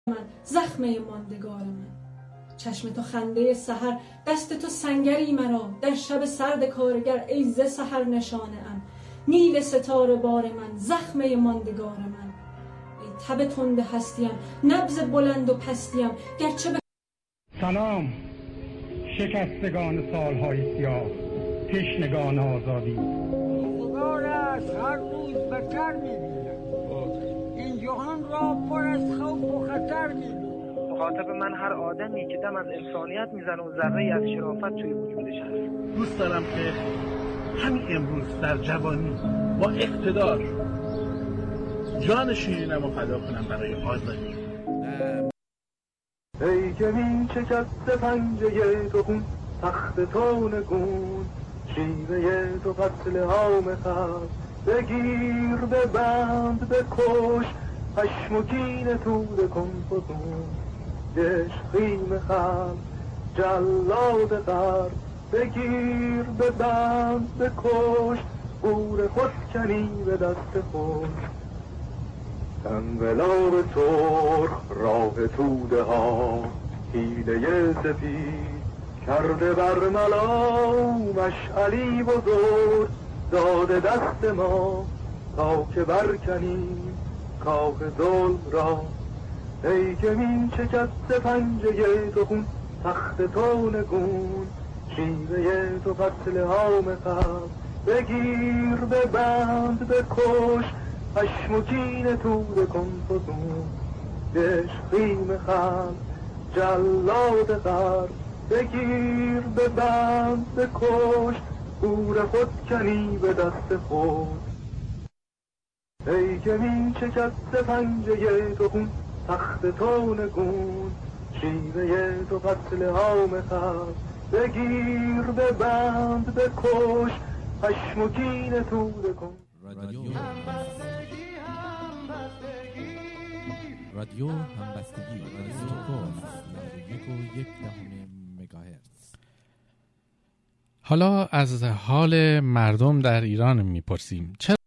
من، زخمه ماندگار من. چشم تو خنده سحر، دست تو سنگری مرا در شب سرد کارگر. ای ز سحر نشانه ام، نیل ستاره بار من، زخمه ماندگار من. ای تب تند هستیم، نبض بلند و پستیم، گرچه به سلام شکستگان سالهای سیاه، تشنگان آزادی. خدا را از هر روز بهتر می‌بینم. این جهان را پر از خوف و خطر می‌بینم. مخاطب من هر آدمی که دم از انسانیت میزنه و ذره‌ای از شرافت توی وجودش هست. دوست دارم که همین امروز در جوانی با اقتدار جان شیرینم فدا کنم برای آزادی. ای که می شکست پنجه تو خون، تخت تو نگون، شیوه تو قتل عام خلق. بگیر ببند بکش، خشم و کین تو بکن فزون. عشقیم خلق جلاد غرب، بگیر ببند بکش، گور خود کنی به دست خود. انقلاب سرخ راه توده ها، حیله سپید کرده بر ملا. مشعلی بزرگ داده دست ما، تا که برکنیم کاخ ظلم را. ای که می شکست پنجه تو خون، تخت تو نگون، شیوه تو قتل عام خلق. بگیر ببند بکش، خشم و کین تو بکن فزون. عشقیم خلق جلاد غرب، بگیر ببند بکش، گور خود کنی به دست خود. ای که می شکست پنجه تو خون، تخت تو نگون، شیوه تو قتل عام خلق. بگیر ببند بکش، خشم و کین تو بکن. رادیو همبستگی مگاهرتز. حالا از حال مردم در ایران میپرسیم. چرا